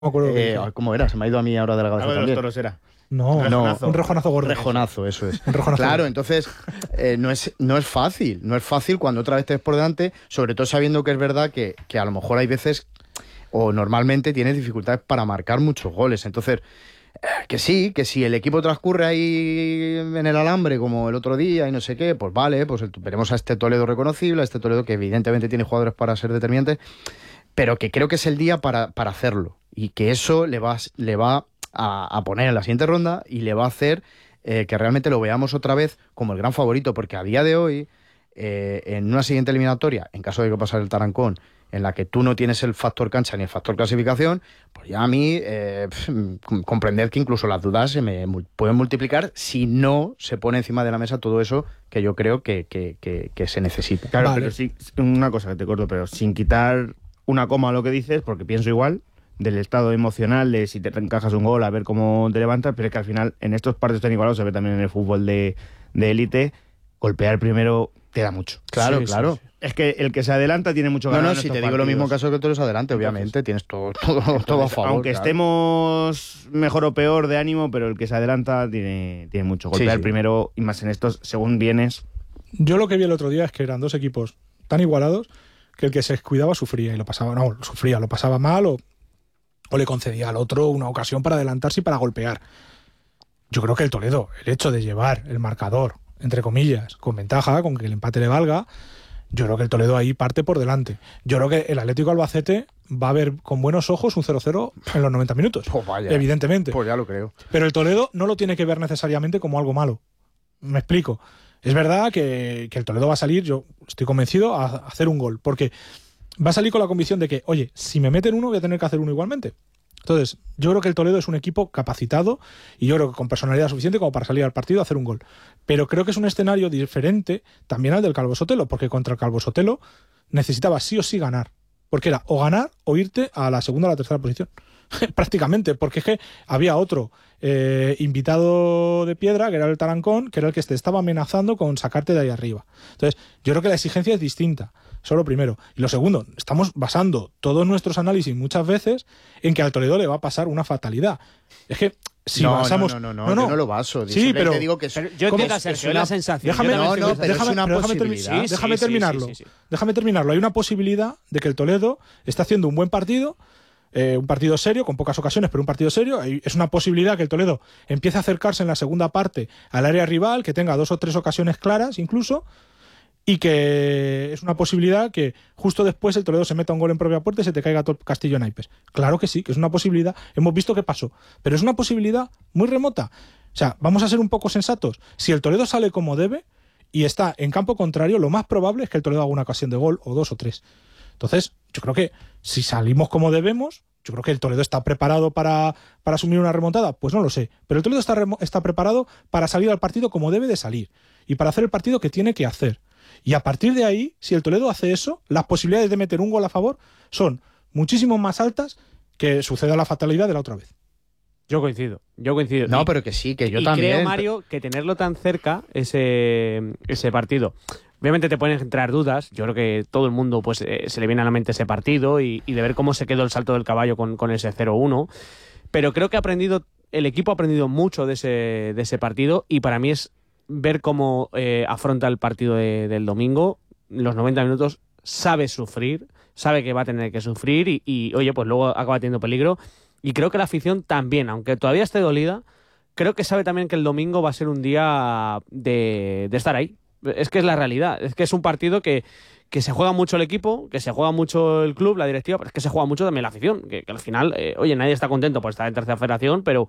me acuerdo ¿Cómo era? Se me ha ido a mí ahora de la cabeza también. De los Toros era. No, un rejonazo gordo. Rejonazo, eso es. Un rejonazo Claro, gordo. entonces no es fácil. No es fácil cuando otra vez te ves por delante, sobre todo sabiendo que es verdad que a lo mejor hay veces, o normalmente tienes dificultades para marcar muchos goles. Entonces, que si el equipo transcurre ahí en el alambre como el otro día y no sé qué, pues vale, pues veremos a este Toledo reconocible, a este Toledo que evidentemente tiene jugadores para ser determinantes, pero que creo que es el día para hacerlo y que eso le va a poner en la siguiente ronda y le va a hacer que realmente lo veamos otra vez como el gran favorito, porque a día de hoy, en una siguiente eliminatoria, en caso de que pase el Tarancón, en la que tú no tienes el factor cancha ni el factor clasificación, pues ya a mí comprender que incluso las dudas se me pueden multiplicar si no se pone encima de la mesa todo eso que yo creo que se necesita. Claro, Vale. pero sí, una cosa que te corto, pero sin quitar una coma a lo que dices, porque pienso igual, del estado emocional, de si te encajas un gol, a ver cómo te levantas, pero es que al final, en estos partidos tan igualados, se ve también en el fútbol de élite, golpear primero te da mucho. Claro, Sí, claro. sí, sí. Es que el que se adelanta tiene mucho ganas. No, si te digo lo mismo caso que tú eres adelante, obviamente, tienes todo a favor. Aunque claro. estemos mejor o peor de ánimo, pero el que se adelanta tiene mucho. Golpear sí. primero, y más en estos, según vienes. Yo lo que vi el otro día es que eran dos equipos tan igualados que el que se descuidaba sufría y lo pasaba mal o le concedía al otro una ocasión para adelantarse y para golpear. Yo creo que el Toledo, el hecho de llevar el marcador, entre comillas, con ventaja, con que el empate le valga, yo creo que el Toledo ahí parte por delante. Yo creo que el Atlético Albacete va a ver con buenos ojos un 0-0 en los 90 minutos, Pues vaya. evidentemente. Pues ya lo creo. Pero el Toledo no lo tiene que ver necesariamente como algo malo. Me explico. Es verdad que el Toledo va a salir, yo estoy convencido, a hacer un gol. Porque va a salir con la convicción de que, oye, si me meten uno, voy a tener que hacer uno igualmente. Entonces, yo creo que el Toledo es un equipo capacitado y yo creo que con personalidad suficiente como para salir al partido a hacer un gol. Pero creo que es un escenario diferente también al del Calvo Sotelo, porque contra el Calvo Sotelo necesitaba sí o sí ganar. Porque era o ganar o irte a la segunda o la tercera posición. Prácticamente, porque es que había otro invitado de piedra, que era el Tarancón, que era el que te estaba amenazando con sacarte de ahí arriba. Entonces, yo creo que la exigencia es distinta. Eso lo primero. Y lo segundo, estamos basando todos nuestros análisis muchas veces en que al Toledo le va a pasar una fatalidad. Es que si basamos... No, yo no lo baso. Sí, Simplemente pero... digo que es, Yo ¿cómo? entiendo, Sergio, es la sensación. Déjame, Yo también pero es una posibilidad. Déjame terminarlo. Sí. Déjame terminarlo. Hay una posibilidad de que el Toledo esté haciendo un buen partido, un partido serio, con pocas ocasiones, pero un partido serio. Es una posibilidad que el Toledo empiece a acercarse en la segunda parte al área rival, que tenga 2 o 3 ocasiones claras incluso, y que es una posibilidad que justo después el Toledo se meta un gol en propia puerta y se te caiga todo el castillo en naipes. Claro que sí, que es una posibilidad. Hemos visto qué pasó, pero es una posibilidad muy remota. O sea, vamos a ser un poco sensatos. Si el Toledo sale como debe y está en campo contrario, lo más probable es que el Toledo haga una ocasión de gol o 2 o 3. Entonces, yo creo que si salimos como debemos, yo creo que el Toledo está preparado para asumir una remontada. Pues no lo sé, pero el Toledo está preparado para salir al partido como debe de salir y para hacer el partido que tiene que hacer. Y a partir de ahí, si el Toledo hace eso, las posibilidades de meter un gol a favor son muchísimo más altas que suceda la fatalidad de la otra vez. Yo coincido. No, pero que sí, que yo y también. creo, Mario, que tenerlo tan cerca, ese partido, obviamente te pueden entrar dudas. Yo creo que todo el mundo pues se le viene a la mente ese partido y de ver cómo se quedó el salto del caballo con ese 0-1. Pero creo que el equipo ha aprendido mucho de ese partido y para mí es ver cómo afronta el partido del domingo. Los 90 minutos sabe sufrir, sabe que va a tener que sufrir y oye, pues luego acaba teniendo peligro. Y creo que la afición también, aunque todavía esté dolida, creo que sabe también que el domingo va a ser un día de estar ahí. Es que es la realidad. Es que es un partido que se juega mucho el equipo, que se juega mucho el club, la directiva, pero es que se juega mucho también la afición. Que al final, oye, nadie está contento por estar en tercera federación, pero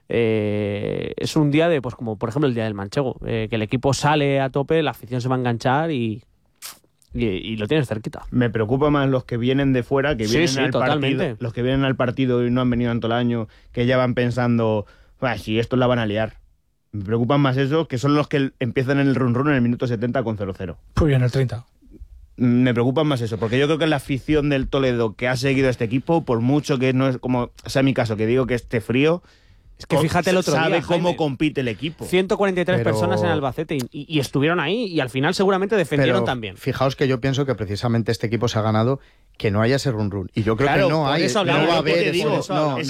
es un día de, pues como por ejemplo el día del manchego, que el equipo sale a tope, la afición se va a enganchar y lo tienes cerquita. Me preocupa más los que vienen de fuera, que vienen al totalmente. partido, los que vienen al partido y no han venido en todo el año, que ya van pensando, si esto la van a liar. Me preocupan más eso, que son los que empiezan en el run en el minuto 70 con 0-0. Pues bien, el 30. Me preocupan más eso, porque yo creo que la afición del Toledo que ha seguido a este equipo, por mucho que no es como sea mi caso, que digo que esté frío, Es que fíjate el otro sabe día, cómo Jaime. compite el equipo. 143 Pero- personas en Albacete y estuvieron ahí y al final seguramente defendieron Pero también. fijaos que yo pienso que precisamente este equipo se ha ganado que no haya ese run run. Y yo creo Claro, que no por hay, eso no hablamos, va a lo que haber te ese- digo, no,